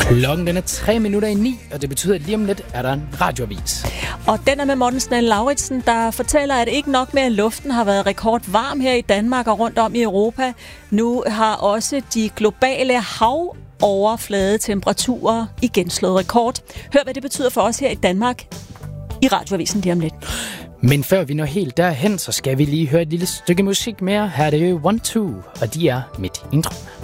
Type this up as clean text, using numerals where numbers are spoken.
Klokken den er 9:03, og det betyder, at lige om lidt er der en radioavis. Og den er med Morten Snell-Lauritsen, der fortæller, at ikke nok med, at luften har været rekordvarm her i Danmark og rundt om i Europa. Nu har også de globale havoverfladetemperaturer igen slået rekord. Hør, hvad det betyder for os her i Danmark i radioavisen lige om lidt. Men før vi når helt derhen, så skal vi lige høre et lille stykke musik mere. Her er det 1-2, og de er midt i introen.